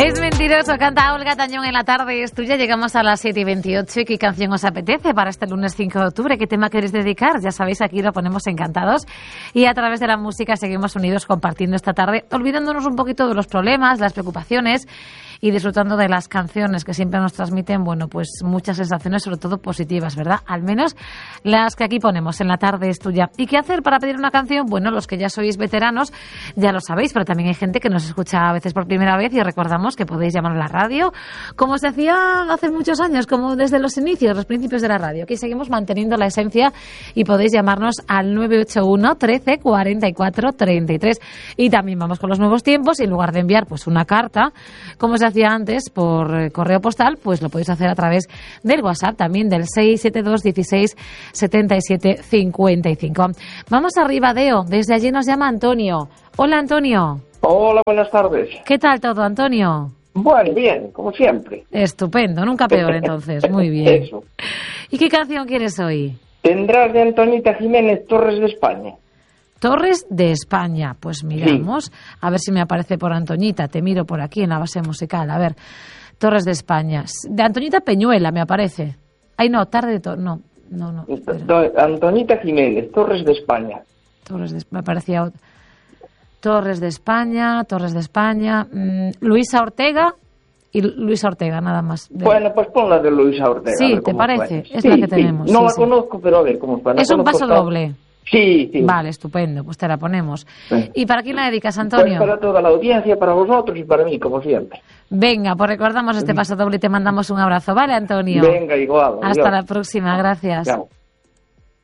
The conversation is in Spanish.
Es mentiroso, canta Olga Tañón en La tarde es tuya. Llegamos a las 7:28. ¿Y qué canción os apetece para este lunes 5 de octubre? ¿Qué tema queréis dedicar? Ya sabéis, aquí lo ponemos encantados. Y a través de la música seguimos unidos compartiendo esta tarde, olvidándonos un poquito de los problemas, las preocupaciones y disfrutando de las canciones que siempre nos transmiten, bueno, pues muchas sensaciones, sobre todo positivas, ¿verdad? Al menos las que aquí ponemos en La tarde es tuya. ¿Y qué hacer para pedir una canción? Bueno, los que ya sois veteranos ya lo sabéis, pero también hay gente que nos escucha a veces por primera vez y recordamos que podéis llamar a la radio, como se hacía hace muchos años, como desde los inicios, los principios de la radio. Aquí seguimos manteniendo la esencia y podéis llamarnos al 981 13 44 33. Y también vamos con los nuevos tiempos y en lugar de enviar pues una carta, como se hacía antes por correo postal, pues lo podéis hacer a través del WhatsApp, también del 672 16 77 55. Vamos a Ribadeo, desde allí nos llama Antonio. Hola, Antonio. Hola, buenas tardes. ¿Qué tal todo, Antonio? Bueno, bien, como siempre. Estupendo, nunca peor entonces, muy bien. Eso. ¿Y qué canción quieres hoy? Tendrás de Antonita Jiménez, Torres de España. Torres de España, pues miramos, a ver si me aparece por Antoñita, te miro por aquí en la base musical, a ver, Torres de España, de Antoñita Peñuela me aparece. Ay, no, no. Antonita Jiménez, Torres de España. Me parecía Torres de España, Luisa Ortega y Luisa Ortega, nada más. Bueno, pues pon la de Luisa Ortega. Sí, ¿te parece? Es la que tenemos. No la conozco, pero a ver cómo suena. Es un paso doble. Sí. Vale, estupendo, pues te la ponemos. Sí. ¿Y para quién la dedicas, Antonio? Pues para toda la audiencia, para vosotros y para mí, como siempre. Venga, pues recordamos este paso doble y te mandamos un abrazo, ¿vale, Antonio? Venga, igual. Hasta la próxima, gracias. Chao.